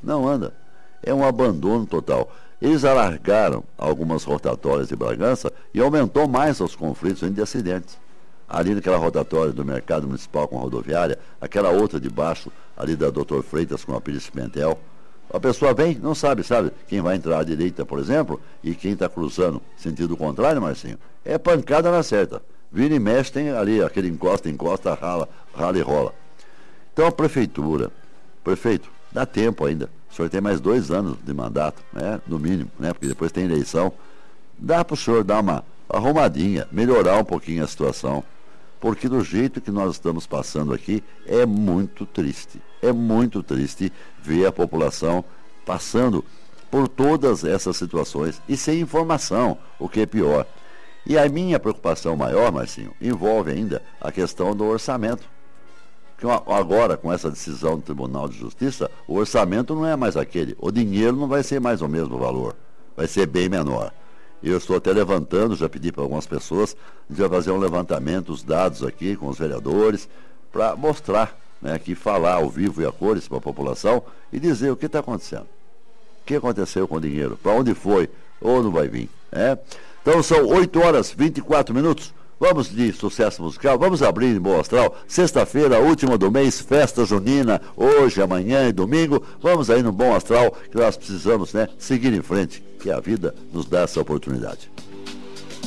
Não anda. É um abandono total. Eles alargaram algumas rotatórias de Bragança e aumentou mais os conflitos de acidentes. Ali naquela rotatória do Mercado Municipal com a rodoviária, aquela outra de baixo, ali da Dr. Freitas com a Pires Pimentel. A pessoa vem, não sabe quem vai entrar à direita, por exemplo, e quem está cruzando sentido contrário, Marcinho. É pancada na certa. Vira e mexe, tem ali aquele encosta, rala e rola. Então a prefeitura, prefeito, dá tempo ainda. O senhor tem mais 2 anos de mandato, né? No mínimo, né? Porque depois tem eleição. Dá para o senhor dar uma arrumadinha, melhorar um pouquinho a situação. Porque do jeito que nós estamos passando aqui, é muito triste. É muito triste ver a população passando por todas essas situações e sem informação, o que é pior. E a minha preocupação maior, Marcinho, envolve ainda a questão do orçamento. Que agora, com essa decisão do Tribunal de Justiça, o orçamento não é mais aquele. O dinheiro não vai ser mais o mesmo valor. Vai ser bem menor. Eu estou até levantando, já pedi para algumas pessoas, a gente vai fazer um levantamento, os dados aqui com os vereadores, para mostrar, né, aqui falar ao vivo e a cores para a população e dizer o que está acontecendo. O que aconteceu com o dinheiro? Para onde foi? Ou não vai vir? Então são 8h24. Vamos de sucesso musical, vamos abrir em Boa Astral. Sexta-feira, última do mês, festa junina, hoje, amanhã e domingo. Vamos aí no Bom Astral, que nós precisamos, né, seguir em frente, que a vida nos dá essa oportunidade.